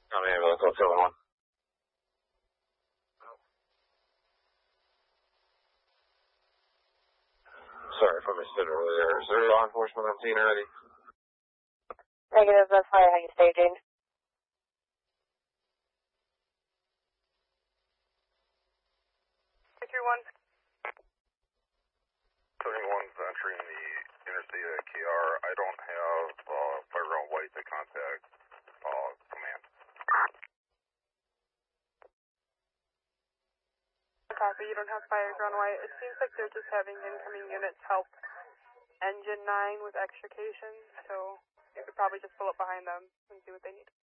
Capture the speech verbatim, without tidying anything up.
I'm ambulance, I'll tell one. Sorry if I missed it earlier. Is there law enforcement on scene already? Negative, that's fire. How you staging? three three one. seventy-one's entering the interstate at K R. I don't have uh, fire ground white to contact uh, command. Copy, you don't have fire ground white. It seems like they're just having incoming units help engine nine with extrication, so you could probably just pull up behind them and see what they need.